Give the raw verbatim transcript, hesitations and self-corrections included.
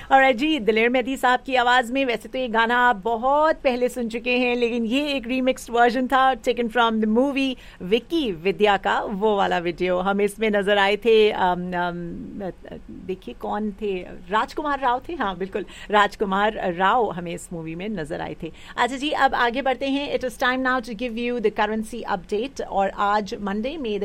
और जी दिलेर मेहदी साहब की आवाज में, वैसे तो ये गाना आप बहुत पहले सुन चुके हैं, लेकिन ये एक रीमिक्स्ड वर्जन था taken from the movie Vicky विद्या का वो वाला वीडियो। हम इसमें नजर आए थे, देखिए कौन थे, राजकुमार राव थे, हाँ बिल्कुल राजकुमार राव हमें इस मूवी में नजर आए थे। अच्छा जी, अब आगे बढ़ते हैं। It is time now to give you the currency update. और आज मंडे में